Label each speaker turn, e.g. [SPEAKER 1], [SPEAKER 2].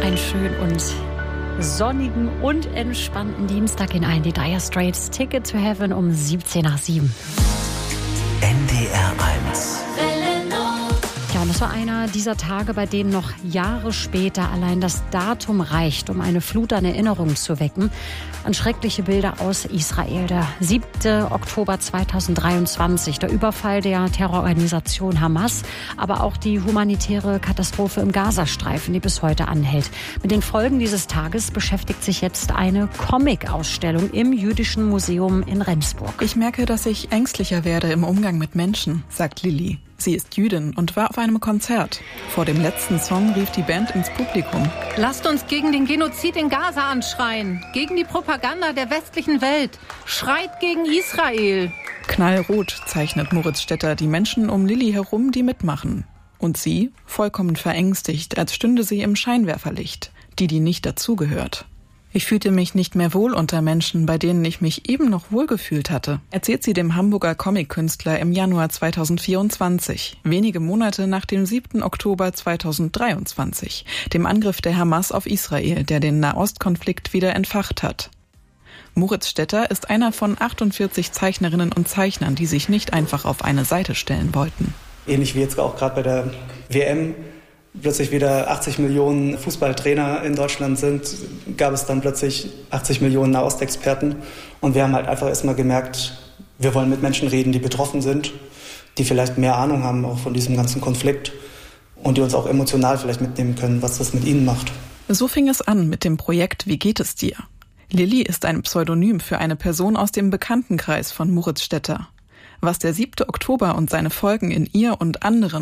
[SPEAKER 1] Einen schönen und sonnigen und entspannten Dienstag in die Dire Straits. Ticket to Heaven um 7:17.
[SPEAKER 2] NDR 1.
[SPEAKER 1] Ja, und das war einer dieser Tage, bei denen noch Jahre später allein das Datum reicht, um eine Flut an Erinnerungen zu wecken an schreckliche Bilder aus Israel. Der 7. Oktober 2023, der Überfall der Terrororganisation Hamas, aber auch die humanitäre Katastrophe im Gazastreifen, die bis heute anhält. Mit den Folgen dieses Tages beschäftigt sich jetzt eine Comic-Ausstellung im Jüdischen Museum in Rendsburg.
[SPEAKER 3] Ich merke, dass ich ängstlicher werde im Umgang mit Menschen, sagt Lilly. Sie ist Jüdin und war auf einem Konzert. Vor dem letzten Song rief die Band ins Publikum.
[SPEAKER 4] Lasst uns gegen den Genozid in Gaza anschreien, gegen die Propaganda der westlichen Welt. Schreit gegen Israel.
[SPEAKER 3] Knallrot zeichnet Moritz Stetter die Menschen um Lilly herum, die mitmachen. Und sie, vollkommen verängstigt, als stünde sie im Scheinwerferlicht, die nicht dazugehört. Ich fühlte mich nicht mehr wohl unter Menschen, bei denen ich mich eben noch wohlgefühlt hatte, erzählt sie dem Hamburger Comic-Künstler im Januar 2024, wenige Monate nach dem 7. Oktober 2023, dem Angriff der Hamas auf Israel, der den Nahostkonflikt wieder entfacht hat. Moritz Stetter ist einer von 48 Zeichnerinnen und Zeichnern, die sich nicht einfach auf eine Seite stellen wollten.
[SPEAKER 5] Ähnlich wie jetzt auch gerade bei der WM plötzlich wieder 80 Millionen Fußballtrainer in Deutschland sind, gab es dann plötzlich 80 Millionen Nahostexperten. Und wir haben halt einfach erstmal gemerkt, wir wollen mit Menschen reden, die betroffen sind, die vielleicht mehr Ahnung haben auch von diesem ganzen Konflikt und die uns auch emotional vielleicht mitnehmen können, was das mit ihnen macht.
[SPEAKER 3] So fing es an mit dem Projekt Wie geht es dir? Lilly ist ein Pseudonym für eine Person aus dem Bekanntenkreis von Moritz Stetter. Was der 7. Oktober und seine Folgen in ihr und anderen